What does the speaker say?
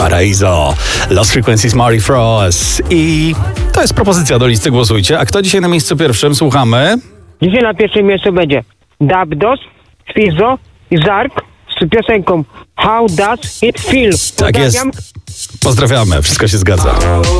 Paraiso, Lost Frequencies, Mary Frost i to jest propozycja do listy Głosujcie. A kto dzisiaj na miejscu pierwszym? Słuchamy. Dzisiaj na pierwszym miejscu będzie Dabdos, Fizo i Zark z piosenką How Does It Feel. Tak jest. Pozdrawiamy, wszystko się zgadza.